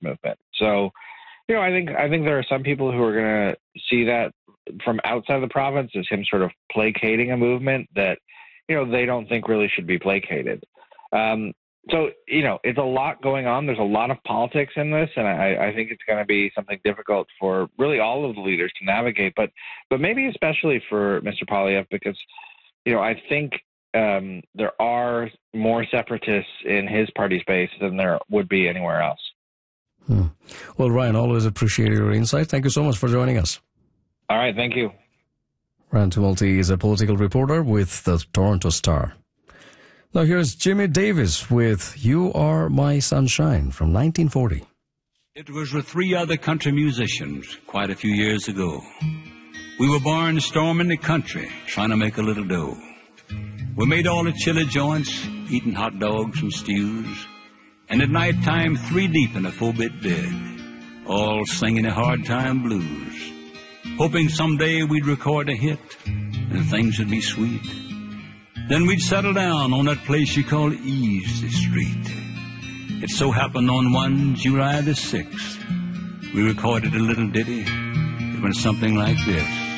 movement. So, I think there are some people who are going to see that from outside the province as him sort of placating a movement that, they don't think really should be placated. So, it's a lot going on. There's a lot of politics in this, and I think it's going to be something difficult for really all of the leaders to navigate, but maybe especially for Mr. Poilievre, because, I think there are more separatists in his party space than there would be anywhere else. Well, Ryan, always appreciate your insight. Thank you so much for joining us. All right, thank you. Ryan Tumulty is a political reporter with the Toronto Star. Now here's Jimmy Davis with You Are My Sunshine from 1940. It was with 3 other country musicians quite a few years ago. We were born storming the country, trying to make a little dough. We made all the chili joints, eating hot dogs and stews, and at night time 3 deep in a 4-bit bed, all singing the hard time blues, hoping someday we'd record a hit and things would be sweet. Then we'd settle down on that place you call Easy Street. It so happened on one July the 6th, we recorded a little ditty. It went something like this.